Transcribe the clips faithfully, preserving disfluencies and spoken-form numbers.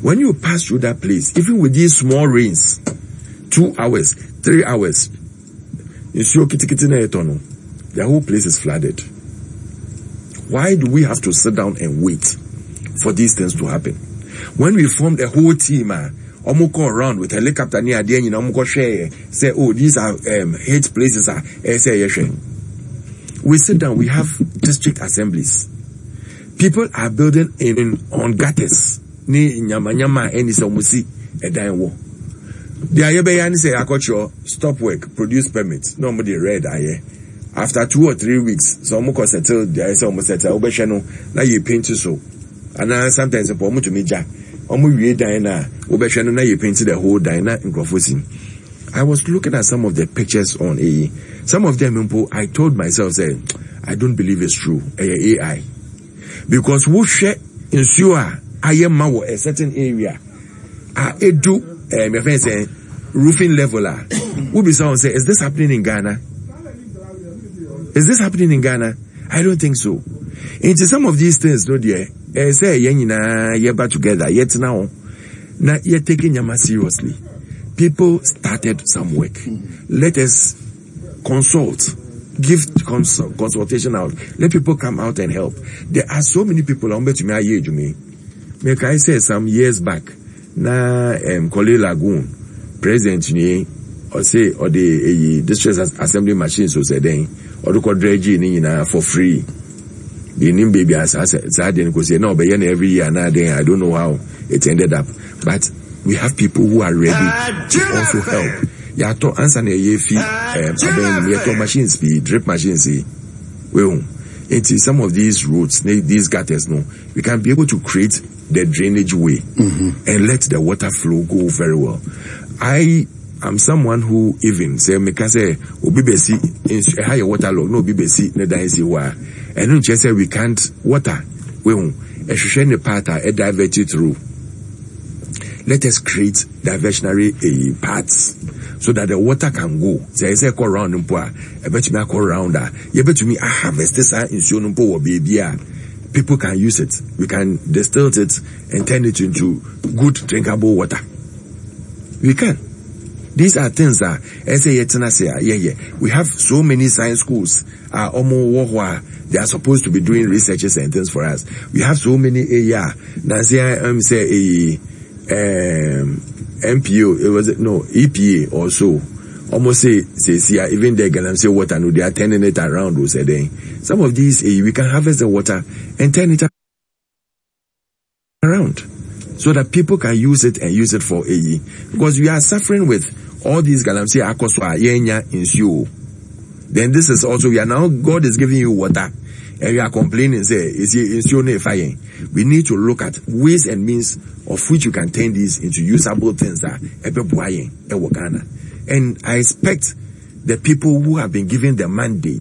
When you pass through that place, even with these small rains, two hours, three hours, the whole place is flooded. Why do we have to sit down and wait for these things to happen? When we formed a whole team, uh, go around with helicopter near the end, you know, share, say, oh, these are um, hate places. Uh, we sit down, we have district assemblies. People are building in, in on gutters. Ni nyama nyama any so musi a dying war. The Ayabayani say, I got your stop work, produce permits. Nobody read aye. After two or three weeks, so almost settled, there is almost settled. Obeshano, now you paint so. And now sometimes a poem to me, Jack. Almost we Diana, Obeshano, now you painted the whole Diana in Grofosin. I was looking at some of the pictures on A E. Some of them, I told myself, say, I don't believe it's true. A I. Because who share ensure I am a certain area. I do, uh, my friend say, roofing leveler. Who be someone say, is this happening in Ghana? Is this happening in Ghana? I don't think so. Into some of these things, no dear. Eh, say, yenina, yeba together, yet now. Now, you're taking Yama seriously. People started some work. Let us consult. Give consult, consultation out. Let people come out and help. There are so many people, I'm bet to me, I me. Make I say some years back, na um, Kole Lagoon, president, or say, or the uh, district assembly machines, so say then, or the quadrigi in for free. The name baby as I said, I didn't go say, no, but every year, now then, I don't know how it ended up. But we have people who are ready to also help. Ya to answer na ye fi um ya to machines be drip machines well into some of these roads, these gutters, no, we can be able to create the drainage way mm-hmm. and let the water flow go very well. I am someone who even say me can say obi besi in higher water log no obi besi na dan si wa and no just say we can't water well e hwehwe ne part a divert it through. Let us create diversionary uh, paths so that the water can go. Say, I say, go around and pour. I bet you me go around that. You bet to me, I harvest this in Sionumpo or baby. People can use it. We can distill it and turn it into good drinkable water. We can. These are things that, I say, yeah, yeah. We have so many science schools. Uh, they are supposed to be doing researches and things for us. We have so many, uh, yeah. Now, say, um, say, uh, Um, M P O, it was no E P A or so. Almost say, say, see, even they can say water, no, they are turning it around. We say, some of these, eh, we can harvest the water and turn it around so that people can use it and use it for A E. Because we are suffering with all these galamsey akoswa yenya insure. Then this is also, we are now, God is giving you water. And we are complaining, say, is it fire? We need to look at ways and means of which you can turn these into usable things. And I expect the people who have been given the mandate,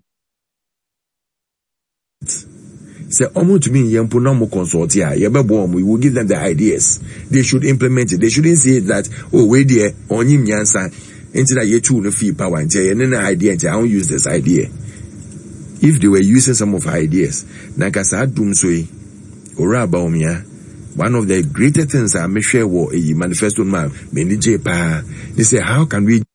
say, omo to me, yempo no mo consult here, we will give them the ideas. They should implement it. They shouldn't say that, oh, wait there, on him yansa, into that ye two no fee power, and say, any idea, I don't use this idea. If they were using some of our ideas, Nakasa Dumsui, or Rabaumia, one of the greater things I may share was a manifesto man, many J P A. They say, how can we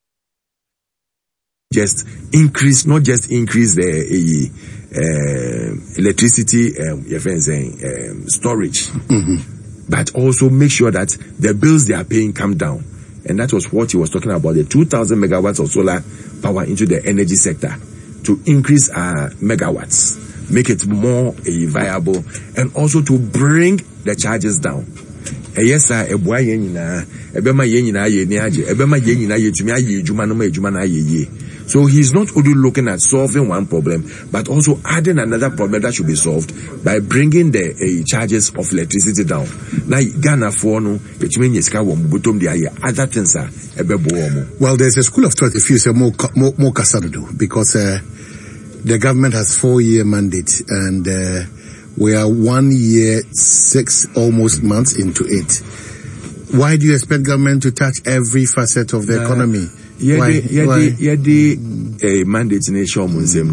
just increase, not just increase the uh, electricity, um, your friends saying, um, storage, mm-hmm. but also make sure that the bills they are paying come down. And that was what he was talking about, the two thousand megawatts of solar power into the energy sector. To increase our megawatts, make it more uh, viable, and also to bring the charges down. Uh, yes, sir. Ebwa yenina, ebema yenina ye niaje, ebema yenina ye tumi aye ejuma no ma ejuma na aye ye. So he's not only looking at solving one problem, but also adding another problem that should be solved by bringing the uh, charges of electricity down. Now Ghana for no, etumi nyeska wo mbutom di aye. Other things are ebebo omo. Well, there's a school of thought if you say more more more kasado because. Uh, The government has four-year mandate, and uh, we are one year, six almost months into it. Why do you expect government to touch every facet of the uh, economy? Yeah, why? The, yeah, why? The, yeah, the uh, mandate in Nation Museum, no.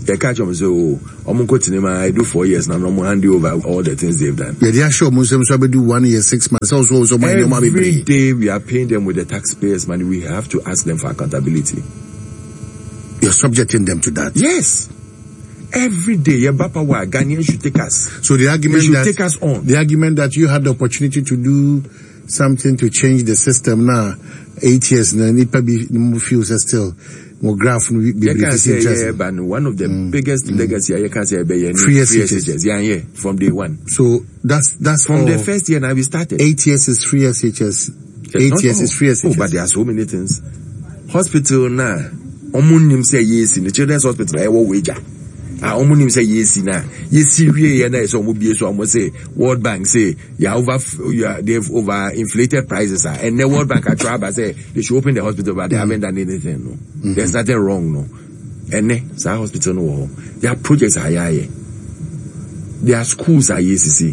They catch them so I'm going I do four years now. I'm hand you over all the things they've done. Yeah, they are sure Muslims will do one year, six months. Also, so every day we are paying them with the taxpayers' money. We have to ask them for accountability. You're subjecting them to that. Yes. Every day, Yabapawa, Ghanaians should take us. So the argument should that take us on. The argument that you had the opportunity to do something to change the system now, eight years, and it probably feels still more graph. Be you can say, yeah, but one of the mm. biggest mm. legacy I can say, be three S H S. Yeah, yeah, from day one. So that's that's from the first year now we started. Eight years is three S H S. Eight years all. is three S H S. Oh, but there are so many things. Hospital now, omunim say yes in the children's hospital. I will wager. Ah, omunim say yes na. Yes, Syria na so omu so omu say World Bank say you over you are, they've over inflated prices ah. And the World Bank are trying to say they should open the hospital but they mm-hmm. haven't done anything. No, mm-hmm. There's nothing wrong. No, and eh, so hospital no. Their projects are here. Their schools are yes. See,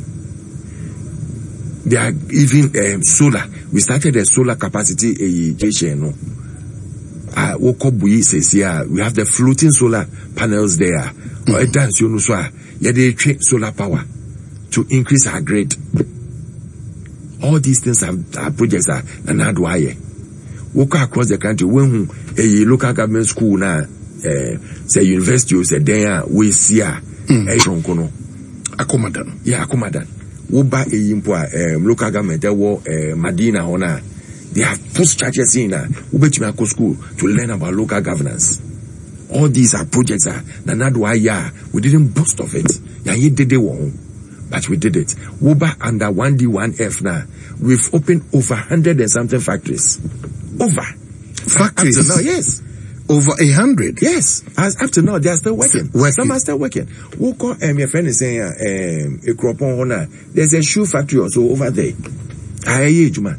they are even um, solar. We started a solar capacity education. No. Uh, we have the floating solar panels there. Mm-hmm. Yeah, they train solar power to increase our grade. All these things are, are projects are and how do I walk across the country when a local government school now uh, say university say there we see a troncono accommodan. Yeah, accommodan. We buy a impo local government there were Madina Hona. They have put churches in uh, Ubechimako school to learn about local governance. All these are projects. Uh, yeah, we didn't boast of it. Yeah, you did it wrong, but we did it. Uba under one D one F now. We've opened over a hundred and something factories. Over factories? Up to now, yes. Over a hundred? Yes. As up to now, they are still working. working. Some are still working. Who call um, your friend is saying um, a Kropon Hona. There's a shoe factory also over there. Aye, Juma.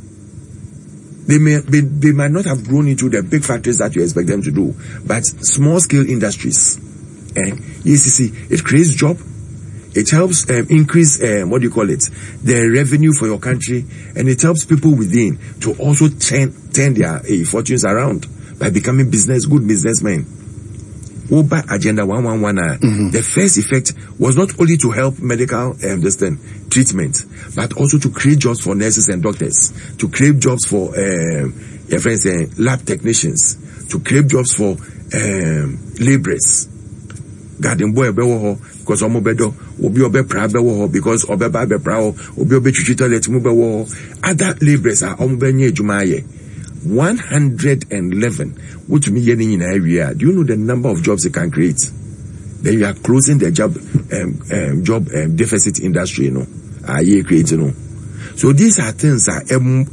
They may be, they might not have grown into the big factories that you expect them to do, but small scale industries. And yes, you see, it creates job. It helps um, increase um, what do you call it, the revenue for your country, and it helps people within to also turn turn their uh, fortunes around by becoming business good businessmen. Uber Agenda one one one. Uh, mm-hmm. The first effect was not only to help medical um, this thing, treatment, but also to create jobs for nurses and doctors, to create jobs for um, your friends, uh, lab technicians, to create jobs for um, laborers. Garden boy bewo because omo bedo obi obe pra bewo because obe ba be pra obi obe twitwi toilet mu bewo. Other laborers are omo benye adwuma aye. one hundred eleven. Which me yen in area. Do you know the number of jobs it can create? Then you are closing the job um, um, job um, deficit industry, you know. Are you creating? You know? So these are things that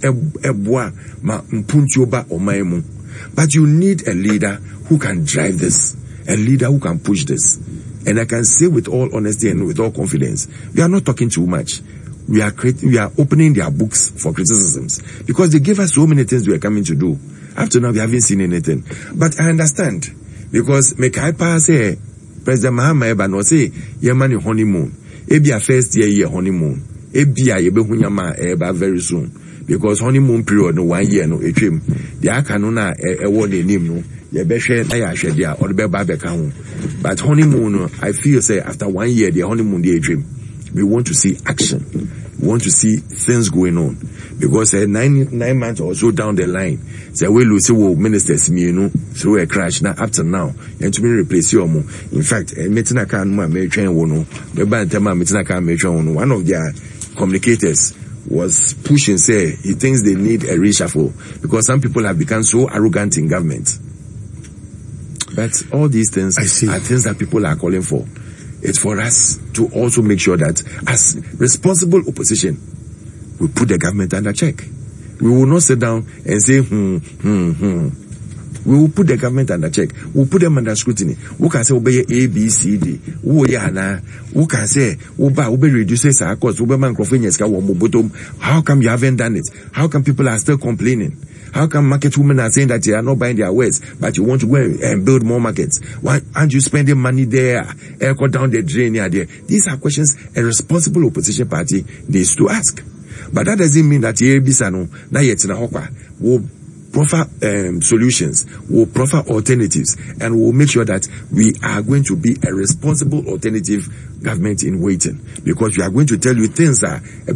but you need a leader who can drive this, a leader who can push this. And I can say with all honesty and with all confidence, we are not talking too much. We are creating, we are opening their books for criticisms because they gave us so many things we are coming to do. Up to now, we haven't seen anything. But I understand because Mekai Pa say President Mahama Eba no say ye man honeymoon. Ebi a first year year honeymoon. Ebi a yebe hunyama eba very soon because honeymoon period no one year no etwem. The aka no na e wo ne nim no yebe hwe na ya hwe dia or be ba be ka ho. But honeymoon no, I feel say after one year the honeymoon dey etwem. We want to see action. We want to see things going on. Because uh, nine nine months or so down the line, say we lose wo ministers me you know through a crash. Now up to now, and to me replace you. In fact, meeting can ma me train wo no. Me ban tema meeting can me train wo no. One of their communicators was pushing say he thinks they need a reshuffle because some people have become so arrogant in government. But all these things I see. are things that people are calling for. It's for us to also make sure that as responsible opposition, we put the government under check. We will not sit down and say, hmm, hmm, hmm. We will put the government under check. We will put them under scrutiny. We can say, obey A, B, C, D. We can say, obey reduces our cost. How come you haven't done it? How come people are still complaining? How come market women are saying that they are not buying their wares, but you want to go and build more markets? Why aren't you spending money there? Air cut down the drain here there. These are questions a responsible opposition party needs to ask. But that doesn't mean that here Bisano, na yet na hokwa, will proffer um, solutions, we'll proffer alternatives, and we'll make sure that we are going to be a responsible alternative government in waiting, because we are going to tell you things that so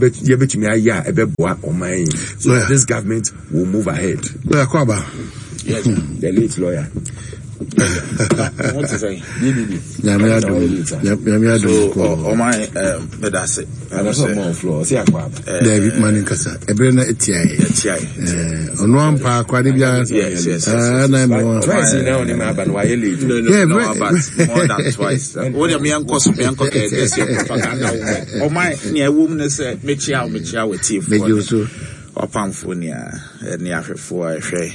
this government will move ahead. Lawyer Kwaba. Yes, the late lawyer. What to say? So, oh my, um, but that's it. I was on more floor. See, Aquab. David Maninkasa. Ebrena Etiae. Etiae. On one part, Quadibia. Yes, yes. Ah, no, no. Twice in now, no, but why you late? No, no, no, but more than twice. What am I uncle? Me uncle can this year propaganda. Oh my, near woman said, make you out, make you out with tea. Make you so. Or Pamphonia, near for I say.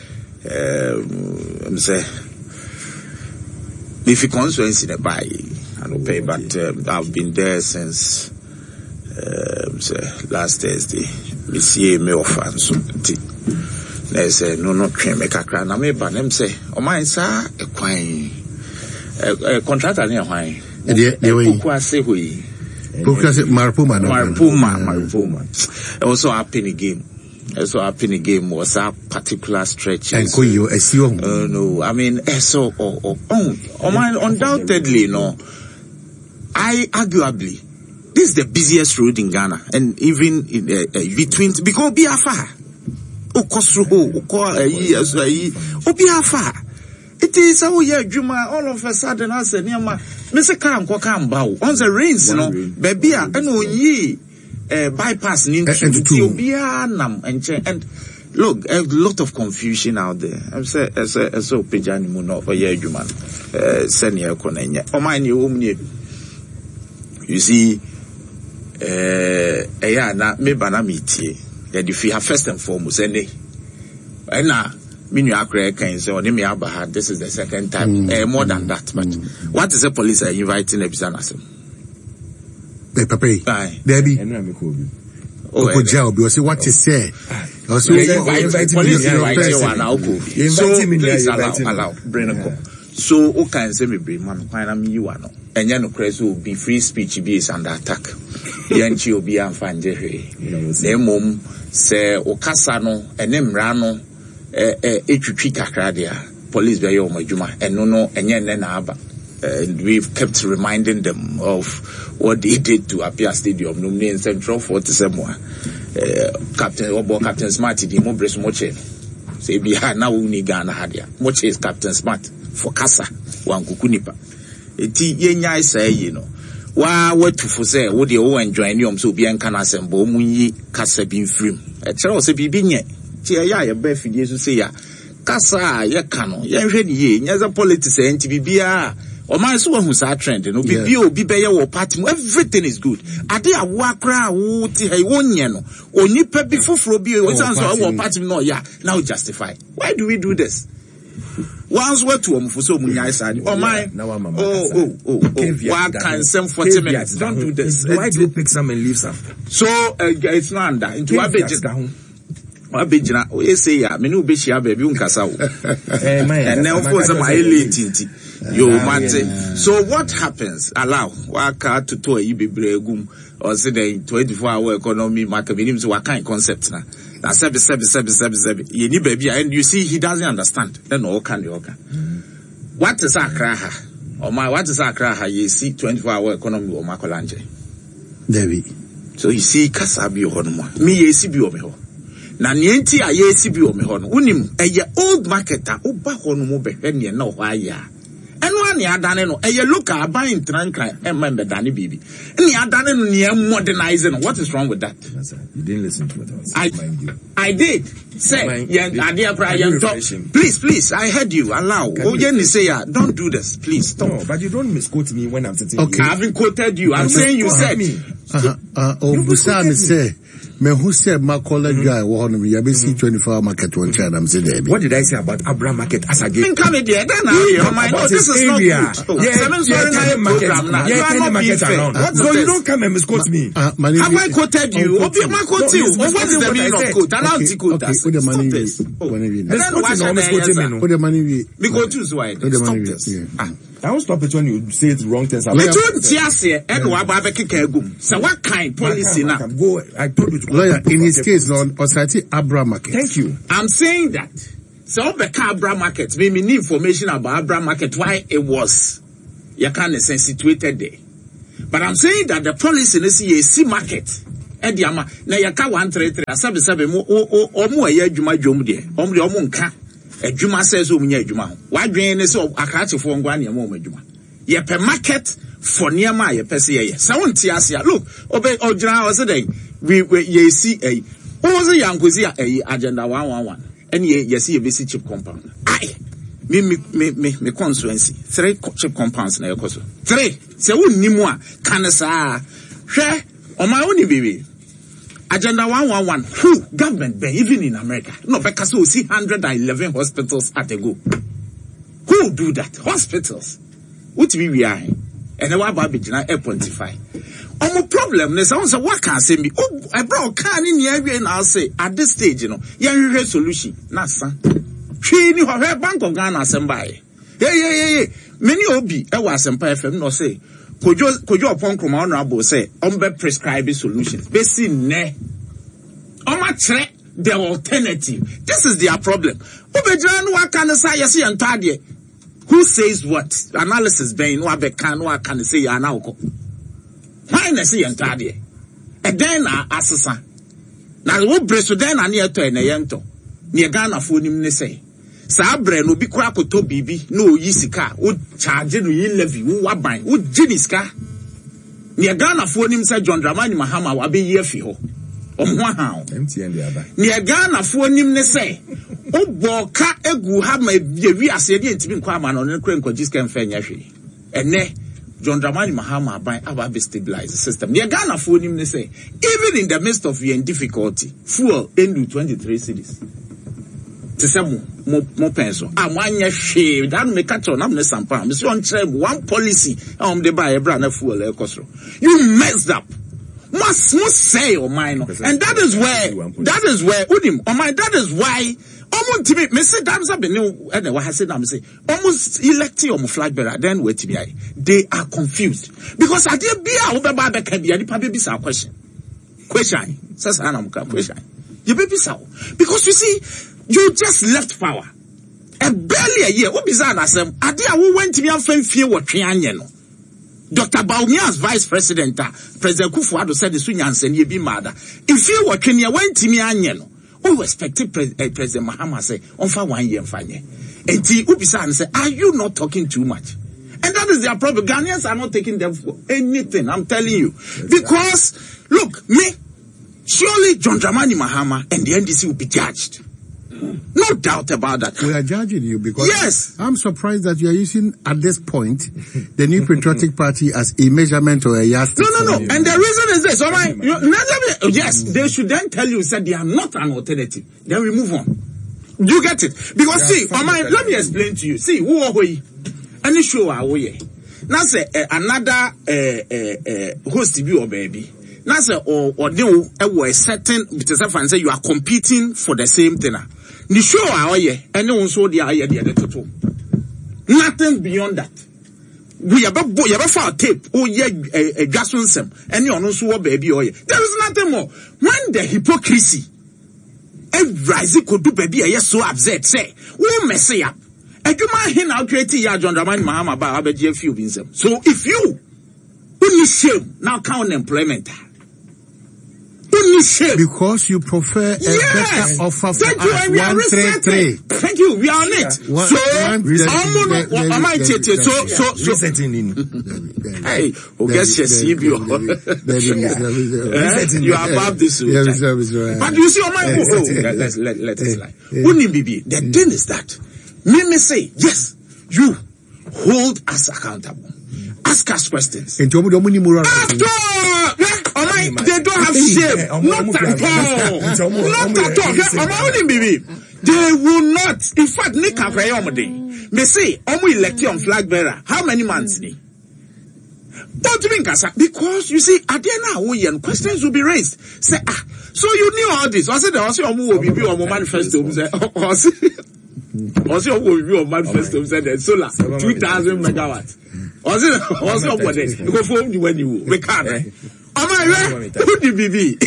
Um, say. If you constituency in the buy, I don't pay, but um, I've been there since um, say, last Thursday. We see me offer and so. They say no, not train make a crown. I may ban them say, oh my sir, a quine, a contractor near wine. Who say we? Because Marpuma, Marpuma, Marpuma. Also up in the game. So up in the game was a particular stretch. And could you assume? Uh, no, I mean, so or or oh, undoubtedly, no. I arguably, this is the busiest road in Ghana, and even in uh, uh, between because Biafra, Okosruho, Oko years, Biafra. It is how yeah, Juma. All of a sudden, I said, "Niama, Mister Kam, Kokam Bao." On the rains, no, baby, I know ye. Uh, bypass into Nam and and look, a lot of confusion out there. I'm saying, as a so Pijani Muno for Yejuman, uh, Senior Konenya. Oh, my new you see, uh, yeah, na me banamiti. That if you have first and foremost, and and now, Minu can say, or me Abaha, this is the second time, uh, more than that. But what is the police are inviting a business? The Pape, Debbie, oh, jail because what you say. Also, invite me. So please allow, allow, bring a call. So, who can say me bring man? Why am you one? And then the will be free speech be under attack. Yanchi will be unfine. The mum say Okasano and them rano eh eh echuchika kradia. Police be your majuma and no no and yen aba. And we've kept reminding them of what they did to Apia Stadium, Numni and Central forty-seven. Uh, Captain Obo, Captain Smart, the Mobres Moche. Say, be had now only Ghana Hadia. Moche is Captain Smart for Casa, one Kukunipa. It yenya say, you know, why what to for say, what the old enjoying you so be Canas and Bomuni Casa being free. A Charles be binye. Tia ya, Befi, Jesus say ya. Casa, ya cano, ya ready ye, Yaza politics and T B B R. Or my so who's our trend, and be be be be your party, everything is good. Are they a wakra who ti one yeno or nipa before Frobio or our party no yeah now justify. Why do we do this? Once we're to um for so many side. Oh my oh oh oh oh why can some forty minutes? Don't do this. Why do you pick some and leave some? So uh, it's not under into a bit down. Abijina we say ya me no be shia ba bi unkasa wo eh man and now for some late yo mate. So what happens allow waka to to yi bebre egum or say the twenty-four hour economy market meaning so what kind concept na na seven seven seven seven seven ye ni baby and you see he doesn't understand then all can you can what is akra ha or my what is akra ha you see twenty-four hour economy or makolanje David. So you see kasa bi ho no me ye si bi o me ho na nienti a ye si bi o me ho no unim eye old market a oba ho no mo behwe ne na ho aya eno ani adane no eye local buying tranka e ma be dane bibi ni adane no ne modernize no. What is wrong with that? You didn't listen to what I was I, mind you. I did say yeah adia pra yen talk. Please please I heard you allow o ye ni say ya don't do this please stop. No, but you don't misquote me when I'm sitting okay. here. I haven't quoted you. I'm saying you said me. Uh uh oh busa me say me who said my college guy wo no me see twenty-four hour market one child I'm saying there. What did I say about Abraham market as again? In Canada then now my oh, this is not good. Oh, yeah, seven sorry na program now. You are not market around. Uh, so you don't come and misquote me. Uh, Have I quoted you? Obi ma quote you. What is the meaning of quote? Allow the quote. What the money is? Oh, this quote is almost quoting me no. What the money we? Me quote you so why? Stop this. Ah. I won't stop it when you say it wrong things. But you see, and what about the so what kind policy now? Go. I told you to go. Lawyer, in his case, on Osati Abra Market. Thank you. I'm saying that. So the Abra Market, we need information about Abra Market, why it was, you can't say situated there. But I'm saying that the policy is a C market. Ediama, na yaka one three three. Asabe sabe mo o o omo eye adwuma dwom de. Omo de omo nka adwuma says o munya adwuma ho. Wadwen ne so akachefo ngwa ne mo adwuma. Ye per market for niama ye pese ye. Sa wonti ase. Look, obe ogyina o se den. We we ye see eh. O se yankozi eh agenda one one one. And ye ye see ye basic chip compound. Ai. Me me me me me constituency. Three chip compounds na yekoso. Three. Se wonni mu a kan sa. Hwe o my own baby. Agenda one one one. Who government be even in America? No, because we see one hundred eleven hospitals at a go. Who do that? Hospitals. What we we are? And then what about Bejina eight point five? Omo problem. There's also what can say me. Oh, I brought can in here and I'll say at this stage, you know, you have solution. Nasa. She knew her Bank of Ghana somebody. Yeah, yeah, yeah, yeah. Many obi. I was some F M no say. Could you could you upon come honorable say umbe prescribe solutions? Basi ne. Oma tre the alternative. This is their problem. Ubejran wa can say yes and tardy. Who says what? Analysis being no abe can wa can say ya na uko. Why na say and tardy? And then uh asasa. Na wo breso then na near to na yento. Near Ghana for him ne say. Sabre no bi kura koto bibi no yisika o charge no yin levy wo waban wo jiniska ne Ghana fo nim say John Dramani Mahama wa be ye fi ho omho ha M T N dey aba ne Ghana fo nim ne say o boka egu ha ma ye wi ase de ntimi nkwa ama no ne kura nkojiska mfa nya hwe ene John Dramani Mahama ban aba be stabilize the system ne Ghana fo nim ne say even in the midst of your difficulty fuel endu twenty-three cedis to say mo mo penso ah mo anya hwe that me catch on am ne sampa me say on try one policy um dey buy e bra na fuel e kosro you messed up must must say o mine and that is where that is where udim o mine that is why almost to me me say that be new and what I said now me say almost electing on flag bearer then wait to be they are confused because I dey bia wo be ba be ka bia nipa be be sa question question say say na mo ka question you be be sa because you see you just left power. And barely a year, what bizarre as them? Adia who went to me and fear what Trianiano. Doctor Baumia's vice president, President Kufuado said the Sunyans and ye be mad. In fear what Kenya went to me and who expected President Mahama say, on for one year and fine. And T. Ubisan said, are you not talking too much? And that is their problem. Ghanaians are not taking them for anything, I'm telling you. Because, look, me, surely John Dramani Mahama and the N D C will be judged. No doubt about that. We are judging you because yes. I'm surprised that you are using at this point the New Patriotic Party as a measurement or a yardstick. No, no, no. You. And the reason is this. All right. You, yes, they should then tell you said they are not an alternative. Then we move on. You get it? Because see, oh my, let me explain to you. See, who are we? Any show are we? Now say uh, another uh, uh, uh, host to be or baby. Now say or or do a certain because I say you are competing for the same thing. The show are here, and no one saw the eye the other two. Nothing beyond that. We have a boy, you have a file tape, oh yeah, a Jason Sem, and you know, baby, oh yeah. There is nothing more. When the hypocrisy, every could do baby, I so upset, say, who mess up? And you might hint out creating ya John Dramani Mahama about Abba J F U in them. So if you, only shame, now count employment. Because you prefer a yes. better offer for Thank you, us. we One, three, three. Thank you, we are on it. Yeah. One, so, one, three, three, am I so, so, so, so, hey, who gets your C B O? You are above this. But you see, on my oh, let's let let us lie. Wouldn't it be? The thing is that, me me say, yes, you hold us accountable. Ask us questions. After, oh my, they don't have shame. Not at all. Not at all. They will not. In fact, Nick Afrayomade, me say, Omu elected on flag bearer. How many months? Don't think as because you see, at the end of questions will be raised. Say, ah, so you knew all this. I said, I said, Omu will be on manifesto. Also, we will manifesto said the solar two thousand megawatts. Also, also what they go for you when you we can't. Am I right? Who the B B?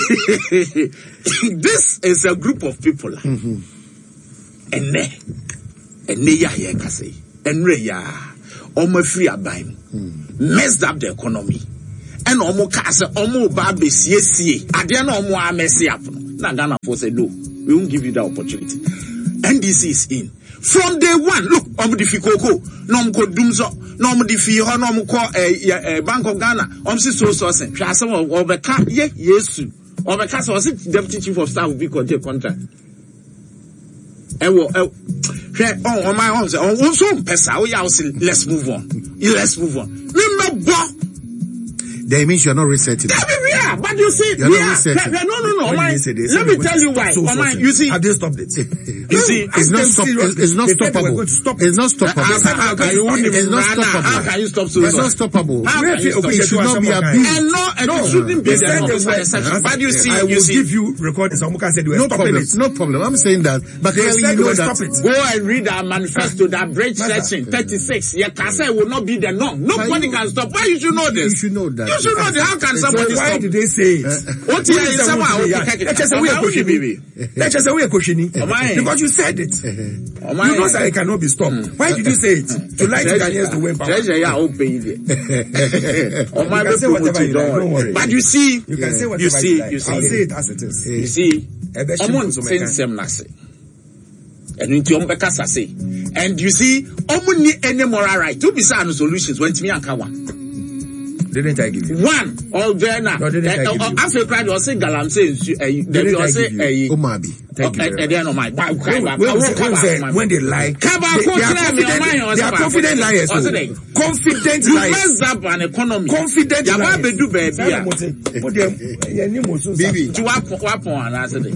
This is a group of people. And ne, and ne ya ya kase, and re ya, omo free abime, messed up the economy, and omo kase omo babe sie sie. Adiana omo a messy up. Na Ghana for say no, we won't give you that opportunity. N D C is in. From day one, look, omo di fi koko, no omo ko dumzo, no omo di fi ho, no omo ko eh Bank of Ghana, omo si so so sen. Hwa asem obeka ye Yesu. Obeka so say deputy chief of staff will be contact contract. Ewo eh hwe on my own say on so pesa, we ya say let's move on. Let's move on. Remember that means you're not resetting. Yeah, yeah, but you see, you're yeah, not resetting. Yeah, no, no, no. My, let me tell you why. So, so, my, so, you see, have they stopped it? You see, it's not stop. It's not stoppable. It's not stoppable. How can you want It's not stoppable. How can you stop so? It's not stoppable. How can you stop? It should not be abused. And no, and it shouldn't be there. But you see, I will you see, give you recordings. Someone said we were no stopping problem. it. No problem. I'm saying that, but they clearly said you know we that. stop it. Go and read our manifesto. That break section thirty-six. Your cassette will not be the norm. Nobody can stop. Why you should know this? You should know that. You should know that. How can somebody stop? Why did they say it? What is it? Someone let's just say we are Koshini. Let's just say we are Koshini. Because you said it. You know that it cannot be stopped. Why did you say it? To lie to Ghanaians to win power. But you see, you can say whatever you see, like. you see, I'll say it as it is. You see, Omon sensem nase. And into Ombeka sase. And you see, Omon ni any moral right to be some solutions when Timi Ankawa. Didn't I give you? One, all there now. No, didn't I give you? After cried, or say Galam says, didn't I give you? Umabi. Thank you. At the end of my when, when they lie, they, they are confident, they are confident liars. Confident you liars. mess up an economy. Confident liars. Do baby. Baby. To what point? I said,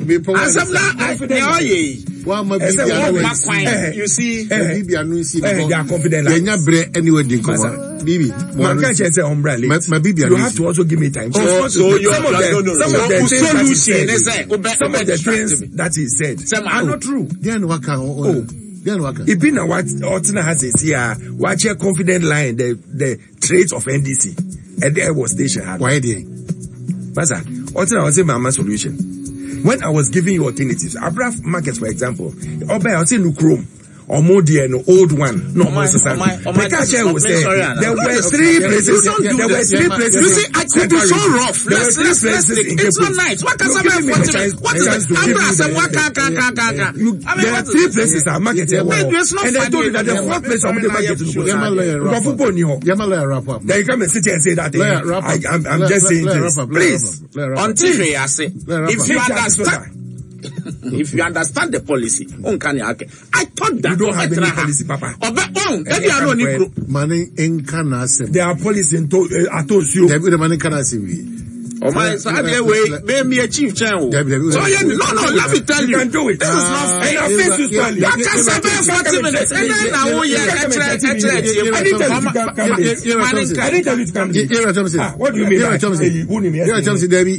you see, they are confident liars. Bibi, man can't just say umbrella. My, my baby, you have to also give me time. So, so, so you some of the, no, no, some no, of the things that he said, some of the things that he said are not true. Then what can oh, then what can? It been a what Otina has said here. Watch a confident line. The the traits of N D C at the airport station. Why did? Masa, Otina was saying Mama solution. When I was giving you alternatives, Abraham Markets, for example, Oba I was saying Nukrom. Or more dear, no old one, no more society. The catcher was saying there were three places. There were three places. You see, I could be so rough. Let's let's let's. It's not nice. What can somebody want to? What is it? There are three places that market. And they told you that the fourth place I'm going to market to go. Then you come and sit here and say that. I'm just saying this. Please, until they are saying, if you understand. If you understand the policy, I thought that you don't have any policy, Papa. There are policy in to, uh, I told you. Oh my, so I did wait, maybe a chief channel. So yeah, no, no, let me tell you. You can do it. This is not fair. And I face you You can survive forty minutes. And then now, yeah, I didn't tell you to come. I didn't tell you to come. What do you mean? Who name me? I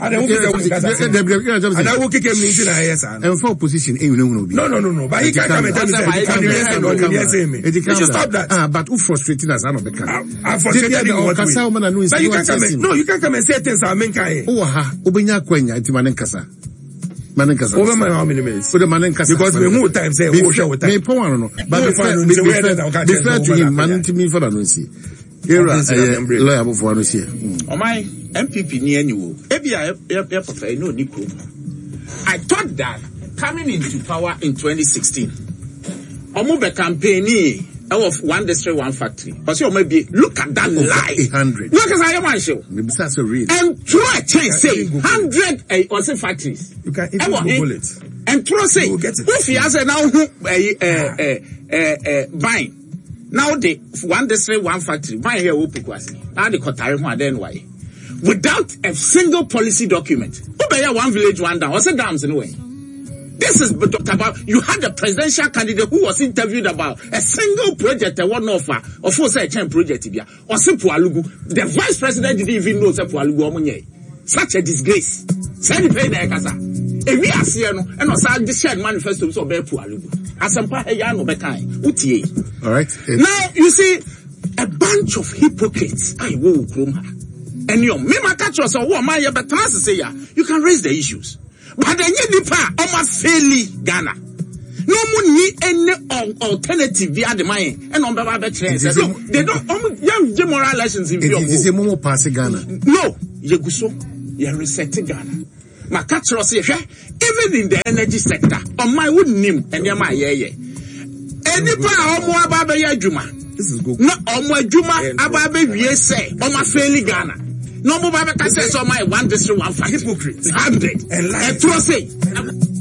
will kick him into the air, son. And for position, no, no, no, no. But he can't come and tell me. You should stop that. Ah, but who frustrated us? I'm frustrated in what way? But you can't come and, no, you can't come and say things are main guy. Oh, ha, Ubenya Quenya, Timanenkasa. Manenkasa. Over my how many minutes? For the Manenkasa. Because we more time say, oh, show with time. But refer to him, man, to me for the Nunsi. Era, lawyer before us here. Oh, my M P P near you. Maybe I prefer no Nico. I thought that coming into power in twenty sixteen, Omube campaign. Of one district, one factory. But you maybe look at that lie. eight hundred. Look at I am show. Maybe that's a real. And throw a change say hundred uh, or say factories. You can even Google it. And throw say if he has a now uh, uh, uh, uh, buying. Now the one district, one factory. Buy here Upukwasi. Now the Kotari one then why? Without a single policy document. Ubaya one village, one down. What's the dams anyway? This is about, you had a presidential candidate who was interviewed about a single project, a one offer, of course, a chain project, or Sepualugu. The vice president didn't even know Sepualugu. Such a disgrace. Send pay the Kasa. If we are seeing, and also the shared manifesto of Bepualugu. Asampa Yano Bekai, Utie. All right. Now, you see, a bunch of hypocrites. I will groom her. And you, me, my catch us, or what my, but say, you can raise the issues. But then you depart almost fairly Ghana. No one need any alternative via the mind and on Baba Trends. No, they don't, um, young moral lessons in your Is a more pass Ghana? No, Yeguso, you reset Ghana. My catch us, even in the energy sector, on my wooden name, and your my yeah. Any part of more Baba Yajuma. This is good. No, on my Juma, Ababe, yes, say, on my fairly Ghana. No more Baba can say, so my one district, one five. Hypocrite. Hundred. And like,